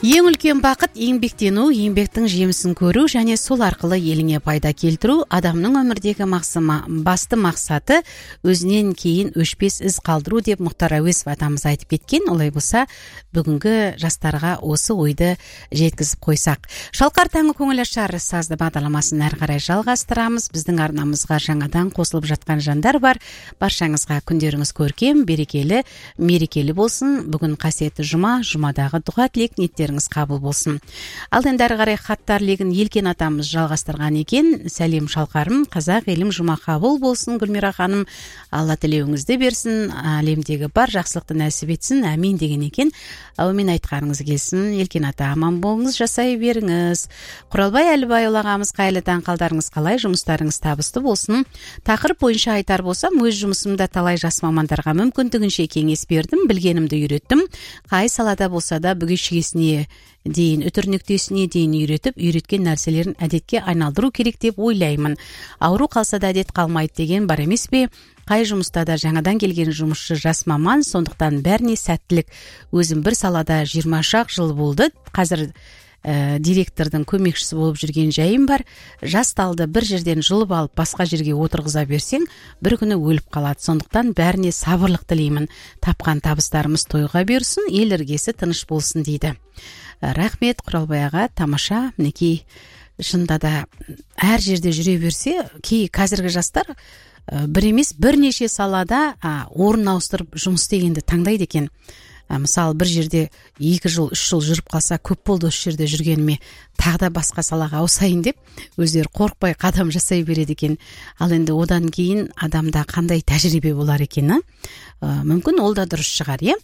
Ең үлкен бақыт еңбектену, еңбектің жемісін көру және сол арқылы еліңе пайда келтіру адамның өмірдегі басты мақсаты өзінен кейін өшпес із қалдыру деп Мұхтар Әуезов атамыз айтып кеткен. Олай болса, бүгінгі жастарға осы ойды жеткізіп қойсақ. Шалқар таңы көңіл ашар сазды бағдарламасын әрі қарай жалғастырамыз. Біздің арнамызға жаңадан қосылып жатқан жандар бар. Баршаңызға күндеріңіз көркем, берекелі, мерекелі болсын. Бүгін қасиетті жұма, жұмадағы дұға тілек ниеттеріңіз қабыл болсын. Ал енді әрі қарай хаттар легін Елкен атамыз жалғастырған екен. Сәлем шалқарым, қазақ елім жұма қабыл болсын. Гүлмира ханым, Алла тілеуіңізді берсін, әлемдегі бар жақсылықты нәсіп етсін, әмин деген екен. Әумин айтқаныңыз келсін. Елкен ата, аман болыңыз, жасай беріңіз. Құралбай Әлібайұлы ағамыз, қайырлы таң, қалдарыңыз қалай, жұмыстарыңыз табысты болсын. Тақырып бойынша айтар болсам, өз жұмысымда талай жас мамандарға мүмкіндігінше кеңес бердім, білгенімді үйреттім. Қай салада болса да бүге-шігесіне дейін, үтір нүктесіне дейін үйреткен нәрселерін әдетке айналдыру керек деп ойлаймын. Ауру қалса да әдет қалмайды деген бар емес пе? Қай жұмыста да жаңадан келген жұмысшы жас маман, сондықтан бәріне сәттілік. Өзім бір салада 20 шақ жыл болды. Қазір директордың көмекшісі болып жүрген жайым бар. Жас талды бір жерден жұлып алып басқа жерге отырғыза берсең, бір күні өліп қалады. Сондықтан бәріне сабырлық тілеймін. Тапқан табыстарымыз тойға берсін, ел іргесі тыныш болсын дейді. Рахмет Құралбай аға, тамаша. Мінекей, шынында да әр жерде жүре берсе, қазіргі жастар бір емес бірнеше салада орын ауыстырып жұмыс істегенді таңдайды екен. Мысалы, бір жерде 2 жыл, 3 жыл жүріп қалса, көп болды осы жерде жүргеніме, тағы да басқа салаға ауысайын деп, өздері қорықпай қадам жасай береді екен. Ал енді одан кейін адамда қандай тәжірибе болар екен, мүмкін ол да дұрыс шығар, е?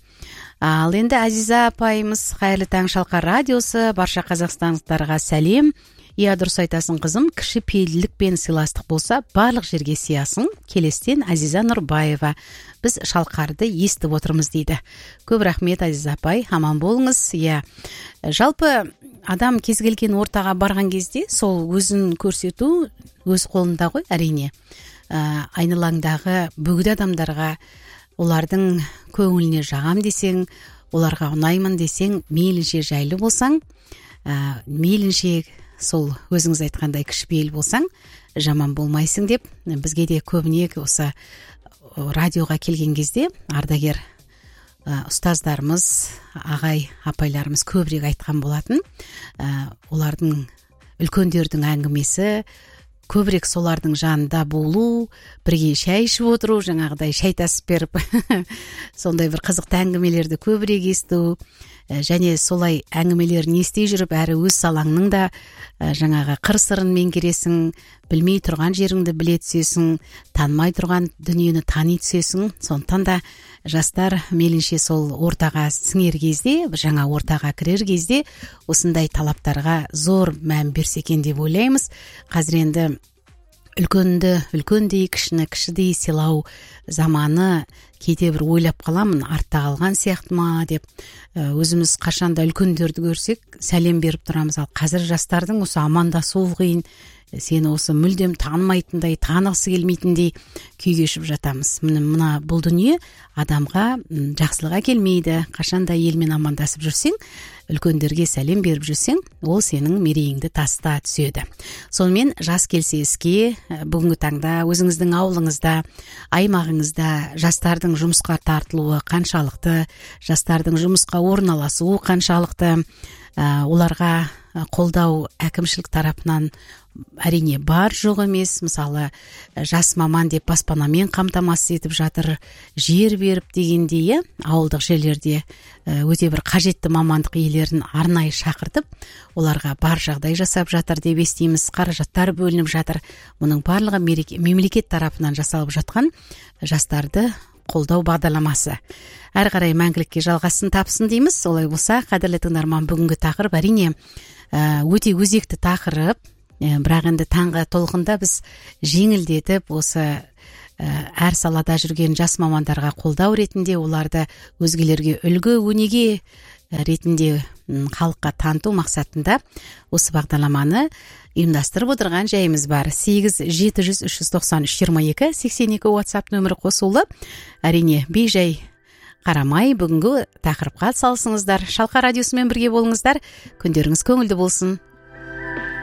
Ал енді Азиза апайымыз, қайырлы таң шалқар радиосы, барша қазақстандықтарға сәлем. Иә, дұрыс айтасың қызым, кіші пейілдік пен сыйластық болса, барлық жерге сиясың. Келестен Азиза Нұрбаева. Біз шалқарды естіп отырмыз дейді. Көп рахмет Азиза апай, аман болыңыз. Иә, жалпы адам кез келген ортаға барған кезде сол өзін көрсету өз қолында ғой, әрине. Айналаңдағы бөгде адамдарға, олардың көңіліне жағам десең, оларға ұнаймын десең, мейлінше жайлы болсаң, мейлінше сол өзіңіз айтқандай кішіпейіл болсаң, жаман болмайсың деп, бізге де көбіне осы радиоға келген кезде ардагер ұстаздарымыз, ағай, апайларымыз көбірек айтқан болатын. Олардың үлкендердің әңгімесі, көбірек солардың жанында болу, бірге шәй ішіп отыру, жаңағыдай шәй тасып беріп, сондай бір қызықты әңгімелерді көбірек есту, және солай әңгімелерін ести жүріп, әрі өз салаңның да жаңағы қыр-сырын меңгересің, білмей тұрған жеріңді біле түсесің, танымай тұрған дүниені тани түсесің. Сондықтан да жастар мейлінше сол ортаға сіңер кезде, жаңа ортаға кірер кезде осындай талаптарға зор мән берсе екен деп ойлаймыз. Қазір енді үлкенді үлкендей, кішіні кішідей сыйлау заманы кейде бір ойлап қаламын, артта қалған сияқты ма деп. Өзіміз қашанда үлкендерді көрсек, сәлем беріп тұрамыз. Ал қазір жастардың осы амандасуы қиын, сені осы мүлдем танымайтындай, танығысы келмейтіндей күй кешіп жатамыз. Мына бұл дүние адамға жақсылық әкелмейді. Қашанда елмен амандасып жүрсең, үлкендерге сәлем беріп жүрсең, ол сенің мерейіңді таста түседі. Сонымен жас келсе іске, бүгінгі таңда өзіңіздің ауылыңызда, аймағыңызда жастардың жұмысқа тартылуы қаншалықты, жастардың жұмысқа орналасуы қаншалықты, оларға қолдау әкімшілік тарапынан әрине бар, жоқ емес. Мысалы, жас маман деп баспанамен қамтамасыз етіп жатыр, жер беріп дегендей, ауылдық жерлерде өте бір қажетті мамандық иелерін арнайы шақыртып, оларға бар жағдай жасап жатыр деп естиміз, қаражаттар бөлініп жатыр. Мұның барлығы мемлекет тарапынан жасалып жатқан жастарды қолдау бағдарламасы. Әрі қарай мәңгілікке жалғасын тапсын дейміз. Олай болса, қадірлі тыңдарман, бүгінгі тақырып әрине өте өзекті тақырып, бірақ енді таңғы толқында біз жеңілдетіп осы әр салада жүрген жас мамандарға қолдау ретінде, оларды өзгелерге үлгі өнеге ретінде халыққа таныту мақсатында осы бағдарламаны ұйымдастырып отырған жайымыз бар. 8-700-393-22-82 WhatsApp нөмірі қосулы. Әрине, бейжай карамай бүгүнкү тақырыпқа салсыңыздар. Шалқа радиосумен бірге болыңыздар. Күндеріңіз көңілді болсын.